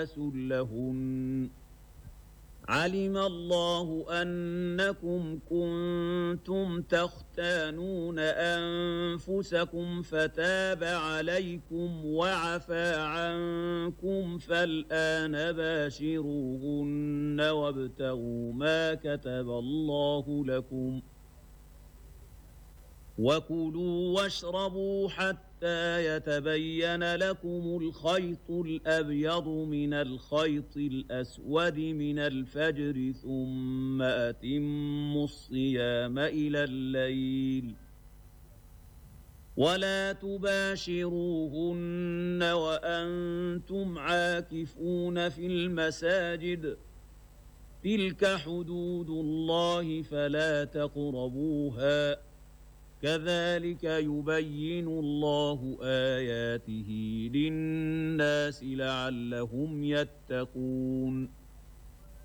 لهن علم الله أنكم كنتم تختانون أنفسكم فتاب عليكم وعفى عنكم فالآن باشروهن وابتغوا ما كتب الله لكم وكلوا واشربوا حتى يتبين لكم الخيط الأبيض من الخيط الأسود من الفجر ثم أتموا الصيام إلى الليل ولا تباشروهن وأنتم عاكفون في المساجد تلك حدود الله فلا تقربوها كذلك يبين الله آياته للناس لعلهم يتقون